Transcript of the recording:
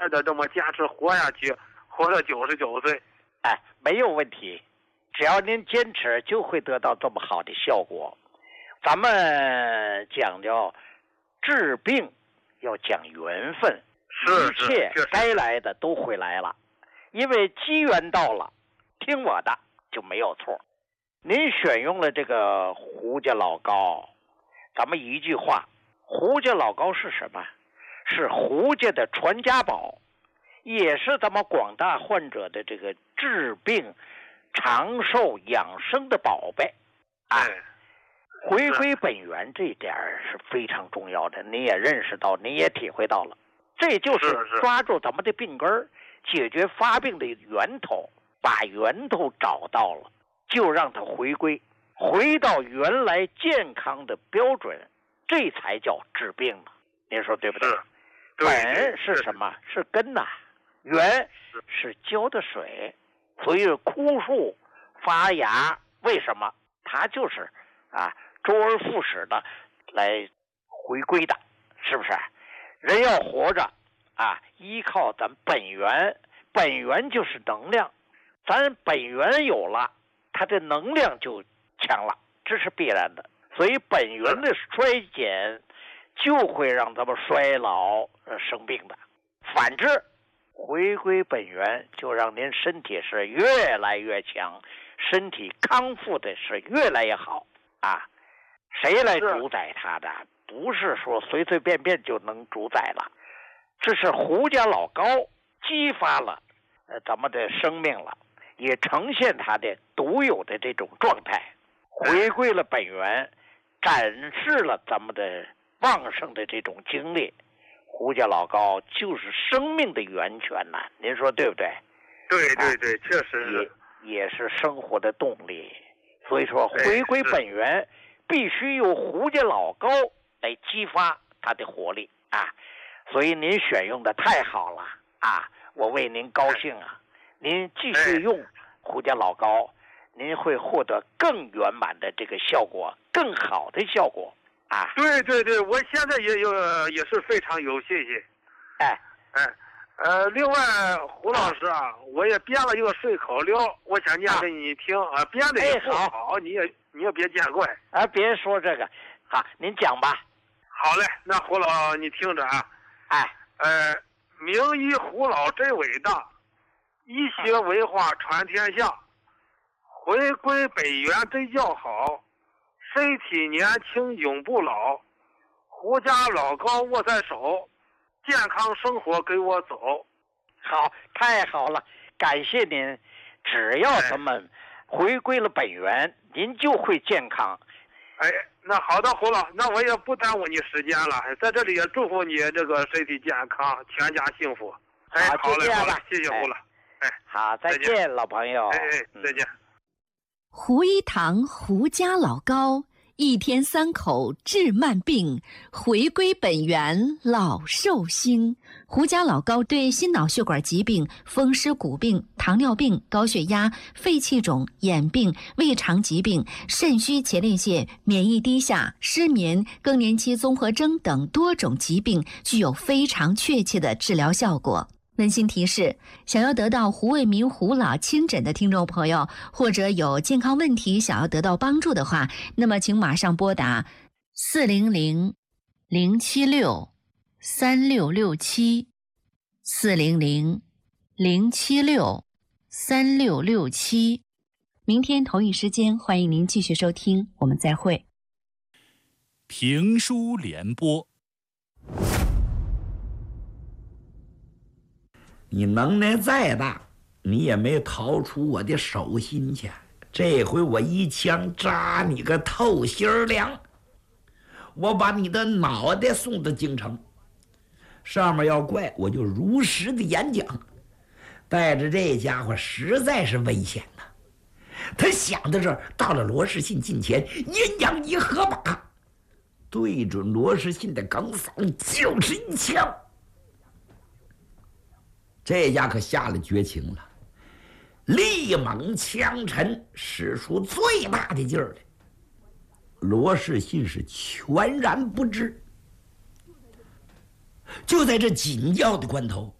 的这么坚持活下去，活到99岁。 哎，没有问题，只要您坚持，就会得到这么好的效果。咱们讲究治病要讲缘分，一切该来的都会来了，因为机缘到了，听我的就没有错。您选用了这个胡家老高，咱们一句话，胡家老高是什么？是胡家的传家宝，也是咱们广大患者的这个治病长寿养生的宝贝啊。回归本源这一点是非常重要的，你也认识到，你也体会到了，这就是抓住咱们的病根，解决发病的源头，把源头找到了，就让它回归，回到原来健康的标准，这才叫治病嘛。您说对不对？本是什么？是根呐，源是浇的水，所以枯树发芽，为什么？它就是周而复始的来回归的，是不是？人要活着依靠咱本源，本源就是能量，咱本源有了，它的能量就强了，这是必然的。所以本源的衰减就会让咱们衰老生病的。反之，回归本源就让您身体是越来越强，身体康复的是越来越好谁来主宰它的？不是说随随便便就能主宰了，这是胡家老高激发了咱们的生命了，也呈现它的独有的这种状态，回归了本源，展示了咱们的旺盛的这种经历。胡家老高就是生命的源泉呐，您说对不对？ 对对对，确实也是生活的动力。所以说回归本源必须由胡家老高来激发他的活力所以您选用的太好了我为您高兴您继续用胡家老高，您会获得更圆满的这个效果，更好的效果对对对，我现在也是非常有信心。另外胡老师我也编了一个顺口溜，我想念给你听编的也不好，你也别见怪别说这个您讲吧。 好嘞，那胡老你听着名医胡老真伟大，医学文化传天下，回归本源真叫好，身体年轻永不老，胡家老高握在手，健康生活给我走。 好，太好了，感谢您。只要咱们回归了本源，您就会健康。 那好的胡老，那我也不耽误你时间了，在这里也祝福你这个身体健康，全家幸福。好嘞，好了，谢谢胡老。 好，再见，老朋友。 再见。 胡一堂胡家老高，一天3口治慢病，回归本源老寿星。胡家老高对心脑血管疾病、风湿骨病、糖尿病、高血压、肺气肿、眼病、胃肠疾病、肾虚前列腺、免疫低下、失眠、更年期综合征等多种疾病具有非常确切的治疗效果。温馨提示：想要得到胡卫民胡老亲诊的听众朋友，或者有健康问题想要得到帮助的话，那么请马上拨打400-076-3667，400-076-3667。明天同一时间，欢迎您继续收听，我们再会。 评书联播。 你能耐再大，你也没逃出我的手心去。这回我一枪扎你个透心凉，我把你的脑袋送到京城，上面要怪我就如实的演讲。带着这家伙实在是危险呐！他想到这儿，到了罗世信近前，阴阳一合把，对准罗世信的梗嗓就是一枪。这家可下了绝情了，力猛枪沉，使出最大的劲儿来。罗世信是全然不知。就在这紧要的关头，